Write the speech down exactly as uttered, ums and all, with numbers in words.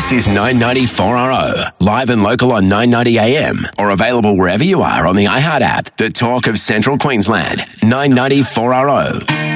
This is nine ninety four R O, live and local on nine ninety A M, or available wherever you are on the iHeart app. The talk of Central Queensland, nine ninety four R O.